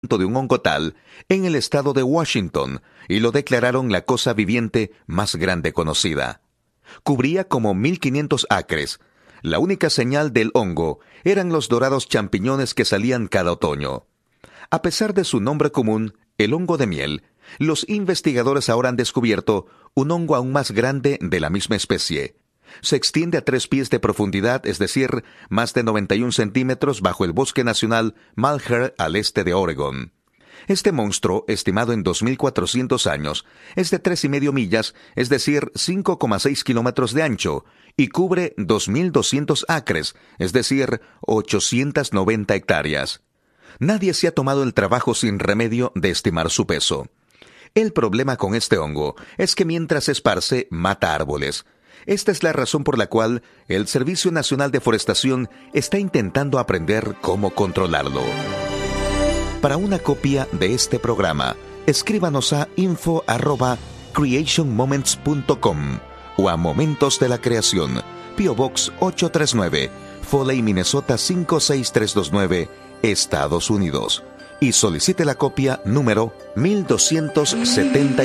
de un hongo tal en el estado de Washington y lo declararon la cosa viviente más grande conocida. Cubría como 1.500 acres. La única señal del hongo eran los dorados champiñones que salían cada otoño. A pesar de su nombre común, el hongo de miel, los investigadores ahora han descubierto un hongo aún más grande de la misma especie. Se extiende a 3 pies de profundidad, es decir, más de 91 centímetros bajo el Bosque Nacional Malheur al este de Oregón. Este monstruo, estimado en 2.400 años, es de 3,5 millas, es decir, 5,6 kilómetros de ancho, y cubre 2.200 acres, es decir, 890 hectáreas. Nadie se ha tomado el trabajo sin remedio de estimar su peso. El problema con este hongo es que mientras se esparce, mata árboles. Esta es la razón por la cual el Servicio Nacional de Forestación está intentando aprender cómo controlarlo. Para una copia de este programa, escríbanos a info@creationmoments.com o a Momentos de la Creación, P.O. Box 839, Foley, Minnesota 56329, Estados Unidos. Y solicite la copia número 1270.